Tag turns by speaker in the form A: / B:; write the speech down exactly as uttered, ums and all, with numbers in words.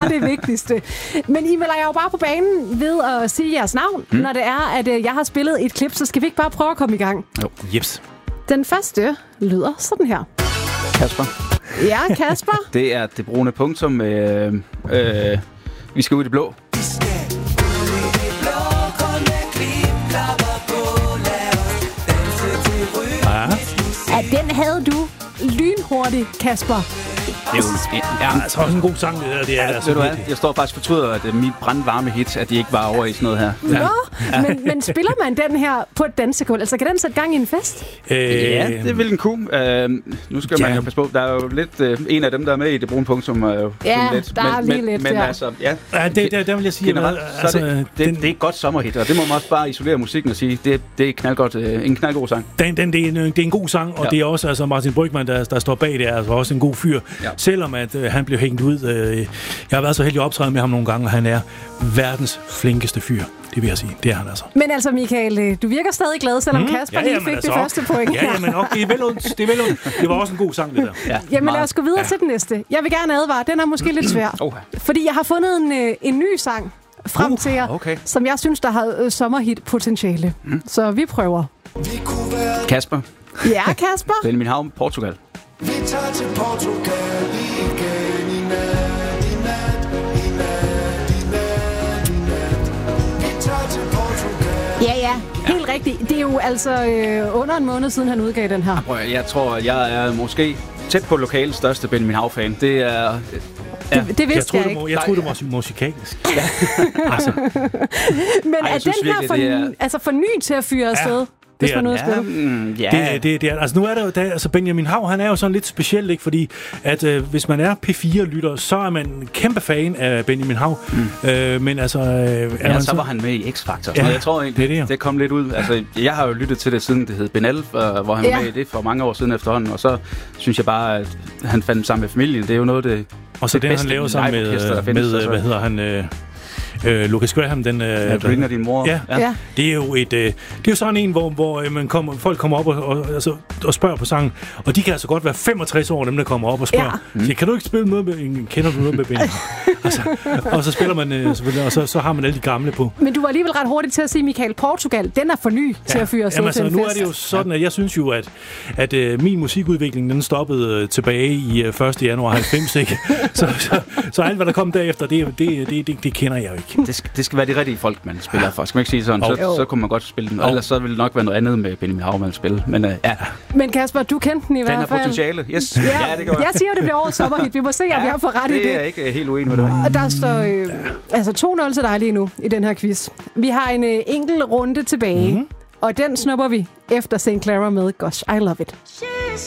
A: det vigtigste. Men I melder jeg jo bare på banen ved at sige jeres navn. Mm. Når det er, at jeg har spillet et klip, så skal vi ikke bare prøve at komme i gang?
B: Jo, jeps.
A: Den første lyder sådan her.
C: Kasper.
A: Ja, Kasper.
C: Det er det brune punktum. Øh, øh, vi skal ud i det blå.
A: Ja, den havde du lynhurtigt, Kasper.
B: Det er jo ja, altså også en god sang, det der. Det er
C: ja,
B: altså
C: ved du hvad? Jeg står faktisk fortryder, at mit brandvarme hit, at de ikke var over i sådan noget her.
A: Nå, ja. men, men spiller man den her på et dansegulv? Altså, kan den sætte gang i en fest?
C: Øh, ja, det vil den kunne. Uh, nu skal man ja. jo passe på. Der er jo lidt uh, en af dem, der er med i det brune punktum. Uh,
A: ja,
C: lidt.
A: der er
C: men,
A: lige
C: men,
A: lidt,
C: men,
A: ja.
C: altså, ja.
B: ja det, det, det vil jeg sige.
C: Generelt,
B: at,
C: altså,
B: det,
C: det,
B: den,
C: det er et godt sommerhit, og det må man også bare isolere musikken og sige, det, det er knaldgodt, uh, en knaldgod sang.
B: Den, den, det, er en, det er en god sang, og ja. det er også altså Martin Brygmann, der, der står bag det, er altså også en god fyr. Ja. Selvom at uh, han blev hængt ud. Uh, jeg har været så heldig at optræde med ham nogle gange, og han er verdens flinkeste fyr. Det vil jeg sige. Det er han altså.
A: Men altså, Michael, du virker stadig glad, selvom mm. Kasper ja, lige fik altså, det første point.
B: Ja, ja, men okay, det er vel ondt. Det er vel ondt. Det var også en god sang, det der.
A: Ja, jamen lad os gå videre ja. til den næste. Jeg vil gerne advare. Den er måske lidt svær.
C: Okay.
A: Fordi jeg har fundet en, en ny sang frem til jer,
C: okay.
A: som jeg synes, der har øh, sommerhit-potentiale. Mm. Så vi prøver.
C: Kasper.
A: Ja, Kasper.
C: Benjamin Hav, Portugal.
D: Vi tager til Portugal igen i nat, i nat, i nat, i nat, i nat. Vi tager til Portugal.
A: Ja, ja. Helt ja. rigtigt. Det er jo altså øh, under en måned siden, han udgav den her.
C: Jeg, jeg tror, jeg er måske tæt på lokal største Benjamin Hav-fan. Det er...
A: Ja. Det, det vidste jeg,
B: troede,
A: jeg ikke.
B: Du, jeg troede, det var musikalsk. Ja.
A: altså. Men Ej, er den her for, er... altså for ny til at fyre afsted? Ja. Hvis man er ude at spille.
C: Mm, ja.
B: det, det, det er, altså nu er der jo, der, altså Benjamin Hav, han er jo sådan lidt speciel, ikke? Fordi at øh, hvis man er P fire-lytter, så er man en kæmpe fan af Benjamin Hav. Mm. Øh, men altså... Øh, er
C: ja,
B: man
C: så var han med i X-Factor.
B: Ja,
C: jeg tror egentlig,
B: det, det,
C: det kom lidt ud. Altså, jeg har jo lyttet til det, siden det hed Ben Alf, hvor han ja. var med i det for mange år siden efterhånden. Og så synes jeg bare, at han fandt sammen med familien. Det er jo noget, det
B: Og så det, det han laver sammen med, med, med hvad hedder han... Øh, Øh, Lucas Graham, den... Øh,
C: ja, du ligner din mor.
B: Ja, ja. Det er jo et... Øh, det er jo sådan en, hvor, hvor øh, man kommer, folk kommer op og, og, altså, og spørger på sangen, og de kan altså godt være femogtres år, dem der kommer op og spørger. Ja. Så, kan du ikke spille noget med... Kender du noget med Ben? altså, og så spiller man øh, selvfølgelig, og så, så har man alle de gamle på.
A: Men du var alligevel ret hurtigt til at sige, Michael, Portugal, den er for ny ja. til at fyre sig
B: altså,
A: til en
B: nu
A: fest.
B: er det jo sådan, at jeg synes jo, at, at øh, min musikudvikling, den stoppede øh, tilbage i øh, første januar halvfems, ikke? så, så, så alt, hvad der kom derefter, det, det, det, det, det kender jeg jo ikke.
C: Det skal, det skal være de rigtige folk, man spiller for. Skal man ikke sige sådan? Så, så kunne man godt spille den. Og ellers så ville det nok være noget andet med Benjamin Hav, man spille. Men uh, ja.
A: Men Kasper, du kendte den i
C: den
A: hvert fald.
C: Den har potentiale. Yes.
A: Ja,
C: ja, det gør jeg.
A: Jeg siger, det bliver årets sommerhit. Vi må se, om ja, vi har fået ret
C: det
A: i det.
C: Det er jeg ikke helt uenig med dig.
A: Og der står øh, ja. altså to nul til dig lige nu i den her quiz. Vi har en øh, enkelt runde tilbage. Mm-hmm. Og den snupper vi efter Saint Clara med Gosh, I Love It.